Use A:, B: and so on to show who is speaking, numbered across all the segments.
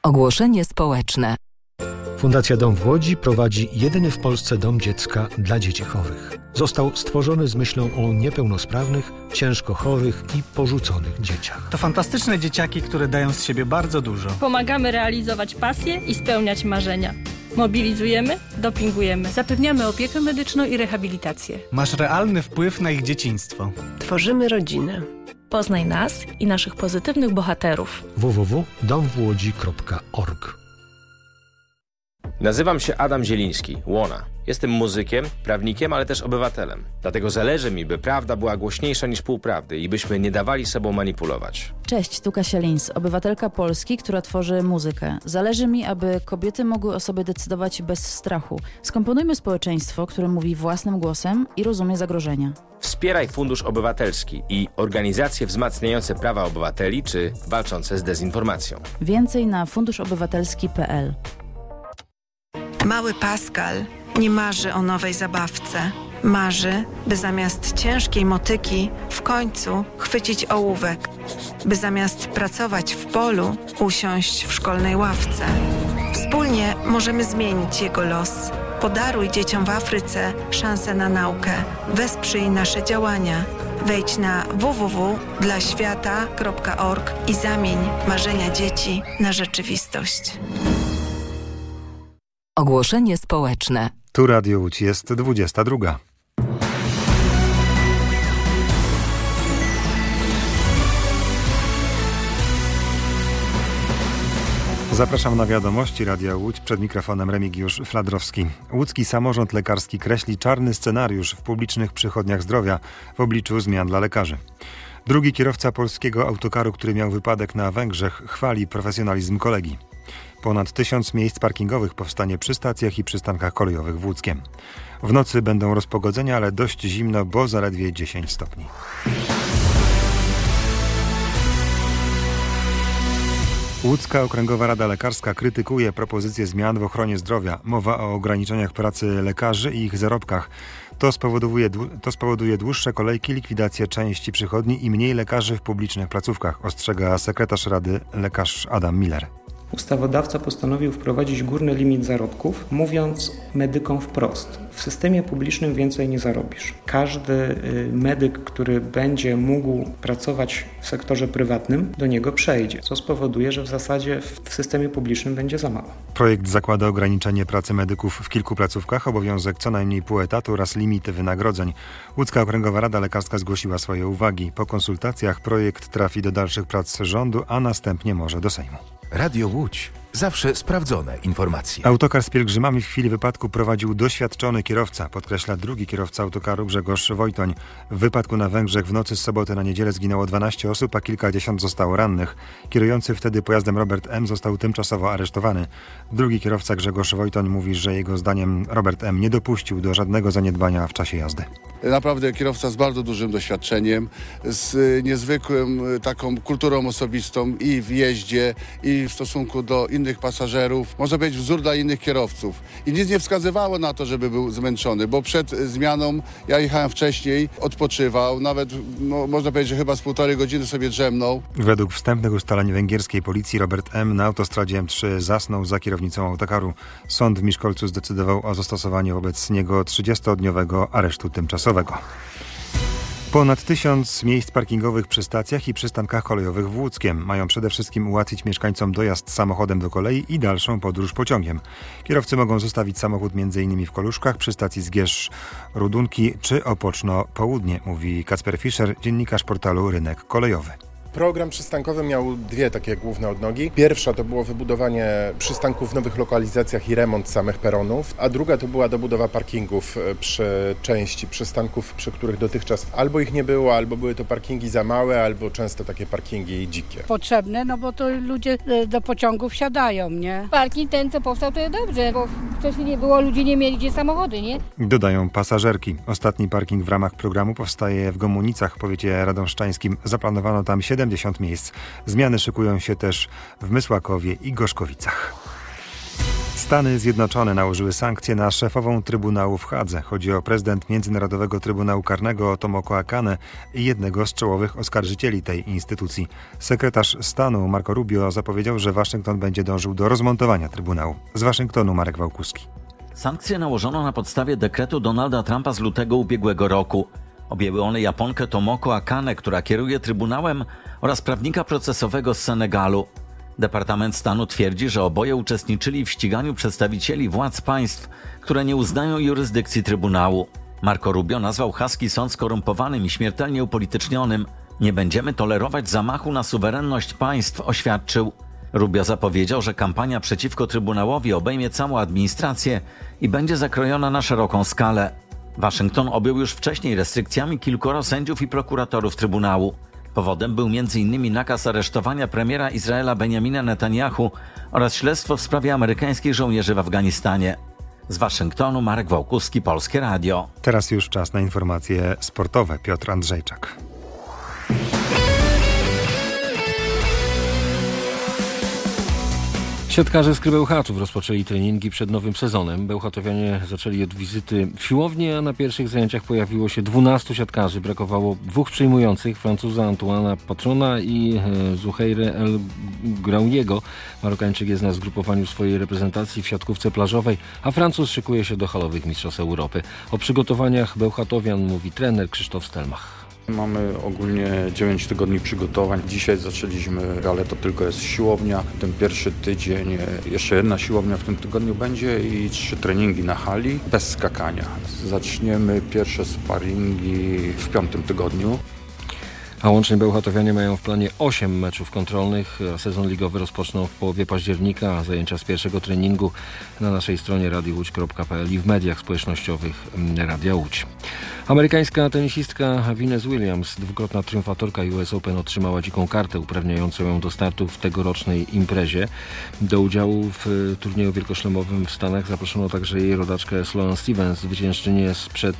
A: Ogłoszenie społeczne.
B: Fundacja Dom w Łodzi prowadzi jedyny w Polsce dom dziecka dla dzieci chorych. Został stworzony z myślą o niepełnosprawnych, ciężko chorych i porzuconych dzieciach.
C: To fantastyczne dzieciaki, które dają z siebie bardzo dużo.
D: Pomagamy realizować pasje i spełniać marzenia. Mobilizujemy, dopingujemy.
E: Zapewniamy opiekę medyczną i rehabilitację.
C: Masz realny wpływ na ich dzieciństwo.
E: Tworzymy rodzinę.
D: Poznaj nas i naszych pozytywnych bohaterów.
B: www.domwłodzi.org.
F: Nazywam się Adam Zieliński, Łona. Jestem muzykiem, prawnikiem, ale też obywatelem. Dlatego zależy mi, by prawda była głośniejsza niż półprawdy i byśmy nie dawali sobą manipulować.
G: Cześć, tu Kasia Lins, obywatelka Polski, która tworzy muzykę. Zależy mi, aby kobiety mogły o sobie decydować bez strachu. Skomponujmy społeczeństwo, które mówi własnym głosem i rozumie zagrożenia.
F: Wspieraj Fundusz Obywatelski i organizacje wzmacniające prawa obywateli czy walczące z dezinformacją.
G: Więcej na funduszobywatelski.pl.
H: Mały Pascal nie marzy o nowej zabawce. Marzy, by zamiast ciężkiej motyki w końcu chwycić ołówek. By zamiast pracować w polu usiąść w szkolnej ławce. Wspólnie możemy zmienić jego los. Podaruj dzieciom w Afryce szansę na naukę. Wesprzyj nasze działania. Wejdź na www.dlaświata.org i zamień marzenia dzieci na rzeczywistość.
A: Ogłoszenie społeczne.
I: Tu Radio Łódź, jest 22. Zapraszam na wiadomości Radia Łódź, przed mikrofonem Remigiusz Fladrowski. Łódzki samorząd lekarski kreśli czarny scenariusz w publicznych przychodniach zdrowia w obliczu zmian dla lekarzy. Drugi kierowca polskiego autokaru, który miał wypadek na Węgrzech, chwali profesjonalizm kolegi. Ponad 1000 miejsc parkingowych powstanie przy stacjach i przystankach kolejowych w Łódzkiem. W nocy będą rozpogodzenia, ale dość zimno, bo zaledwie 10 stopni. Łódzka Okręgowa Rada Lekarska krytykuje propozycje zmian w ochronie zdrowia. Mowa o ograniczeniach pracy lekarzy i ich zarobkach. To spowoduje dłuższe kolejki, likwidację części przychodni i mniej lekarzy w publicznych placówkach, ostrzega sekretarz Rady lekarz Adam Miller.
J: Ustawodawca postanowił wprowadzić górny limit zarobków, mówiąc medykom wprost: w systemie publicznym więcej nie zarobisz. Każdy medyk, który będzie mógł pracować w sektorze prywatnym, do niego przejdzie, co spowoduje, że w zasadzie w systemie publicznym będzie za mało.
I: Projekt zakłada ograniczenie pracy medyków w kilku placówkach, obowiązek co najmniej pół etatu oraz limity wynagrodzeń. Łódzka Okręgowa Rada Lekarska zgłosiła swoje uwagi. Po konsultacjach projekt trafi do dalszych prac rządu, a następnie może do Sejmu.
K: Radio Łódź. Zawsze sprawdzone informacje.
I: Autokar z pielgrzymami w chwili wypadku prowadził doświadczony kierowca, podkreśla drugi kierowca autokaru Grzegorz Wojtoń. W wypadku na Węgrzech w nocy z soboty na niedzielę zginęło 12 osób, a kilkadziesiąt zostało rannych. Kierujący wtedy pojazdem Robert M. został tymczasowo aresztowany. Drugi kierowca Grzegorz Wojtoń mówi, że jego zdaniem Robert M. nie dopuścił do żadnego zaniedbania w czasie jazdy.
L: Naprawdę kierowca z bardzo dużym doświadczeniem, z niezwykłym taką kulturą osobistą i w jeździe, i w stosunku do innych pasażerów. Można powiedzieć wzór dla innych kierowców. I nic nie wskazywało na to, żeby był zmęczony, bo przed zmianą ja jechałem wcześniej, odpoczywał, nawet można powiedzieć, że chyba z 1,5 godziny sobie drzemnął.
I: Według wstępnych ustaleń węgierskiej policji Robert M. na autostradzie M3 zasnął za kierownicą autokaru. Sąd w Miszkolcu zdecydował o zastosowaniu wobec niego 30-dniowego aresztu tymczasowego. Ponad 1000 miejsc parkingowych przy stacjach i przystankach kolejowych w Łódzkiem mają przede wszystkim ułatwić mieszkańcom dojazd samochodem do kolei i dalszą podróż pociągiem. Kierowcy mogą zostawić samochód m.in. w Koluszkach, przy stacji Zgierz-Rudunki czy Opoczno Południe, mówi Kacper Fischer, dziennikarz portalu Rynek Kolejowy.
M: Program przystankowy miał dwie takie główne odnogi. Pierwsza to było wybudowanie przystanków w nowych lokalizacjach i remont samych peronów, a druga to była dobudowa parkingów przy części przystanków, przy których dotychczas albo ich nie było, albo były to parkingi za małe, albo często takie parkingi dzikie.
N: Potrzebne, no bo to ludzie do pociągów siadają, nie?
O: Parking ten, co powstał, to jest dobrze, bo wcześniej nie było, ludzie nie mieli gdzie samochody, nie?
I: Dodają pasażerki. Ostatni parking w ramach programu powstaje w Gomunicach, w powiecie radomszczańskim. Zaplanowano tam 70 miejsc. Zmiany szykują się też w Mysłakowie i Gorzkowicach. Stany Zjednoczone nałożyły sankcje na szefową Trybunału w Hadze. Chodzi o prezydent Międzynarodowego Trybunału Karnego Tomoko Akane i jednego z czołowych oskarżycieli tej instytucji. Sekretarz stanu Marco Rubio zapowiedział, że Waszyngton będzie dążył do rozmontowania Trybunału. Z Waszyngtonu Marek Wałkuski.
P: Sankcje nałożono na podstawie dekretu Donalda Trumpa z lutego ubiegłego roku. Objęły one Japonkę Tomoko Akane, która kieruje Trybunałem, oraz prawnika procesowego z Senegalu. Departament Stanu twierdzi, że oboje uczestniczyli w ściganiu przedstawicieli władz państw, które nie uznają jurysdykcji Trybunału. Marco Rubio nazwał haski sąd skorumpowanym i śmiertelnie upolitycznionym. Nie będziemy tolerować zamachu na suwerenność państw, oświadczył. Rubio zapowiedział, że kampania przeciwko Trybunałowi obejmie całą administrację i będzie zakrojona na szeroką skalę. Waszyngton objął już wcześniej restrykcjami kilkoro sędziów i prokuratorów Trybunału. Powodem był m.in. nakaz aresztowania premiera Izraela Benjamina Netanyahu oraz śledztwo w sprawie amerykańskich żołnierzy w Afganistanie. Z Waszyngtonu Marek Wałkuski, Polskie Radio.
I: Teraz już czas na informacje sportowe. Piotr Andrzejczak.
Q: Siatkarze z Krybełchatów rozpoczęli treningi przed nowym sezonem. Bełchatowianie zaczęli od wizyty w siłowni, a na pierwszych zajęciach pojawiło się 12 siatkarzy. Brakowało 2 przyjmujących, Francuza Antoana Patrona i Zuheire El Graouiego. Marokańczyk jest na zgrupowaniu swojej reprezentacji w siatkówce plażowej, a Francuz szykuje się do halowych mistrzostw Europy. O przygotowaniach Bełchatowian mówi trener Krzysztof Stelmach.
R: Mamy ogólnie 9 tygodni przygotowań. Dzisiaj zaczęliśmy, ale to tylko jest siłownia. Ten pierwszy tydzień, jeszcze jedna siłownia w tym tygodniu będzie i 3 treningi na hali bez skakania. Zaczniemy pierwsze sparingi w 5. tygodniu.
Q: A łącznie Bełchatowianie mają w planie 8 meczów kontrolnych. Sezon ligowy rozpoczną w połowie października, a zajęcia z pierwszego treningu na naszej stronie radiowłódź.pl i w mediach społecznościowych Radia Łódź. Amerykańska tenisistka Venus Williams, dwukrotna triumfatorka US Open, otrzymała dziką kartę uprawniającą ją do startu w tegorocznej imprezie. Do udziału w turnieju wielkoszlemowym w Stanach zaproszono także jej rodaczkę Sloane Stevens, zwyciężczynię sprzed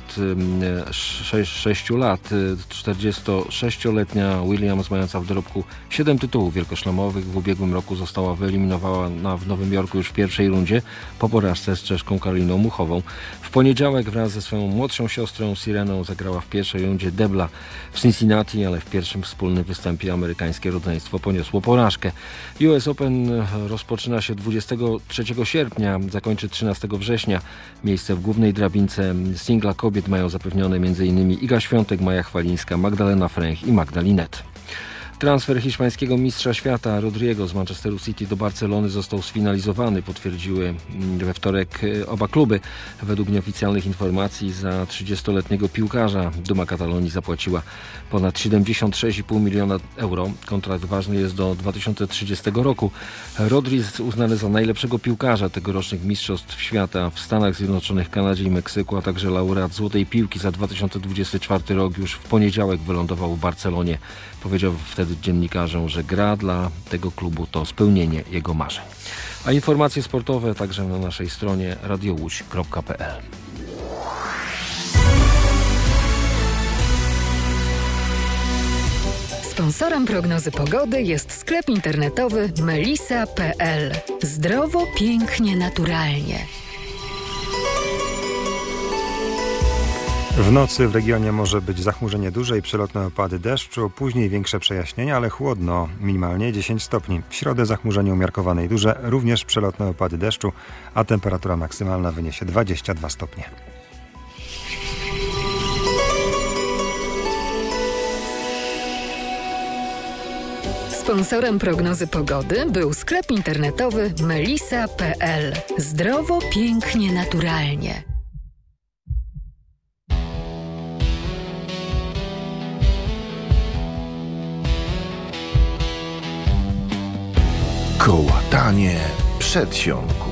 Q: 6 lat. 46-letnia Williams, mająca w dorobku 7 tytułów wielkoszlemowych, w ubiegłym roku została wyeliminowana w Nowym Jorku już w pierwszej rundzie po porażce z Czeszką Karoliną Muchową. W poniedziałek wraz ze swoją młodszą siostrą Sireną zagrała w pierwszej rundzie debla w Cincinnati, ale w pierwszym wspólnym występie amerykańskie rodzeństwo poniosło porażkę. US Open rozpoczyna się 23 sierpnia, zakończy 13 września. Miejsce w głównej drabince singla kobiet mają zapewnione m.in. Iga Świątek, Maja Chwalińska, Magdalena Fręch i Magda Linette. Transfer hiszpańskiego mistrza świata Rodrigo z Manchesteru City do Barcelony został sfinalizowany, potwierdziły we wtorek oba kluby. Według nieoficjalnych informacji za 30-letniego piłkarza Duma Katalonii zapłaciła ponad 76,5 miliona euro. Kontrakt ważny jest do 2030 roku. Rodri jest uznany za najlepszego piłkarza tegorocznych mistrzostw świata w Stanach Zjednoczonych, Kanadzie i Meksyku, a także laureat Złotej Piłki za 2024 rok. Już w poniedziałek wylądował w Barcelonie. Powiedział wtedy dziennikarzom, że gra dla tego klubu to spełnienie jego marzeń. A informacje sportowe także na naszej stronie radiowłódź.pl.
A: Sponsorem prognozy pogody jest sklep internetowy melisa.pl. Zdrowo, pięknie, naturalnie.
I: W nocy w regionie może być zachmurzenie duże i przelotne opady deszczu, później większe przejaśnienia, ale chłodno, minimalnie 10 stopni. W środę zachmurzenie umiarkowane i duże, również przelotne opady deszczu, a temperatura maksymalna wyniesie 22 stopnie.
A: Sponsorem prognozy pogody był sklep internetowy melisa.pl. Zdrowo, pięknie, naturalnie.
K: Kołatanie przedsionku.